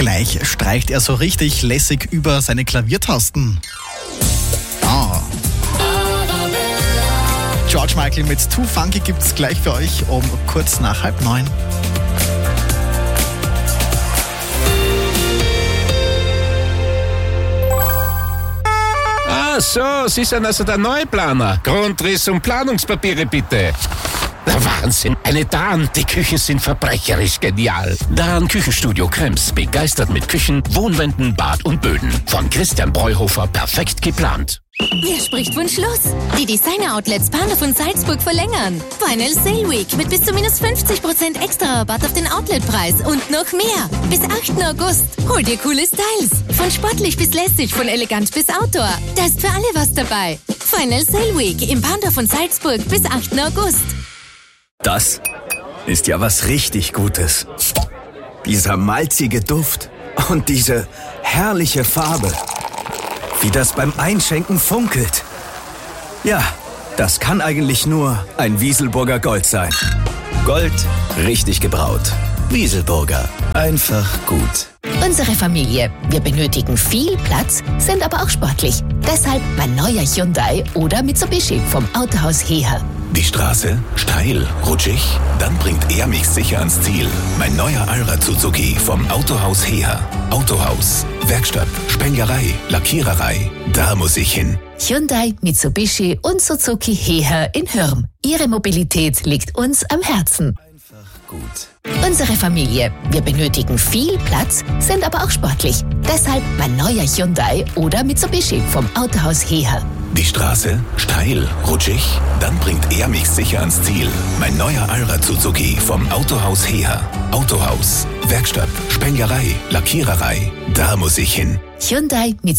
Gleich streicht er so richtig lässig über seine Klaviertasten. George Michael mit Too Funky gibt's gleich für euch um kurz nach 8:30. So, Sie sind also der Neuplaner. Grundriss und Planungspapiere bitte. Der Wahnsinn. Eine Dahn. Die Küchen sind verbrecherisch genial. Dahn Küchenstudio Krems. Begeistert mit Küchen, Wohnwänden, Bad und Böden. Von Christian Breuhofer perfekt geplant. Wer spricht von Schluss? Die Designer-Outlets Pandorf und Salzburg verlängern. Final Sale Week mit bis zu minus 50% extra Rabatt auf den Outletpreis und noch mehr. Bis 8. August. Hol dir coole Styles. Von sportlich bis lässig, von elegant bis Outdoor. Da ist für alle was dabei. Final Sale Week im Pandorf und Salzburg bis 8. August. Das ist ja was richtig Gutes. Dieser malzige Duft und diese herrliche Farbe. Wie das beim Einschenken funkelt. Ja, das kann eigentlich nur ein Wieselburger Gold sein. Gold, richtig gebraut. Wieselburger, einfach gut. Unsere Familie. Wir benötigen viel Platz, sind aber auch sportlich. Deshalb mein neuer Hyundai oder Mitsubishi vom Autohaus Heher. Die Straße? Steil? Rutschig? Dann bringt er mich sicher ans Ziel. Mein neuer Allrad Suzuki vom Autohaus Heher. Autohaus, Werkstatt, Spenglerei, Lackiererei. Da muss ich hin. Hyundai, Mitsubishi und Suzuki Heher in Hürm. Ihre Mobilität liegt uns am Herzen. Einfach gut. Unsere Familie. Wir benötigen viel Platz, sind aber auch sportlich. Deshalb mein neuer Hyundai oder Mitsubishi vom Autohaus Heher. Die Straße? Steil? Rutschig? Dann bringt er mich sicher ans Ziel. Mein neuer Allrad Suzuki vom Autohaus Heher. Autohaus, Werkstatt, Spenglerei, Lackiererei. Da muss ich hin. Hyundai, Mitsubishi